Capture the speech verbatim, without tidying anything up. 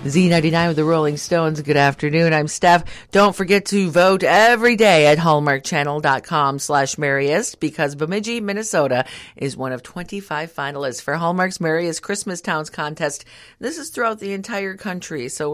Z ninety-nine with the Rolling Stones. Good afternoon. I'm Steph. Don't forget to vote every day at hallmarkchannel.com slash merriest because Bemidji, Minnesota is one of twenty-five finalists for Hallmark's Merriest Christmas Towns contest. This is throughout the entire country, so